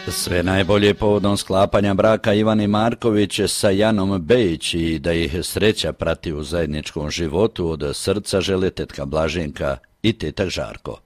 Sve najbolje povodom sklapanja braka Ivane Marković sa Janom Bejić i da ih sreća prati u zajedničkom životu od srca žele tetka Blaženka i tetak Žarko.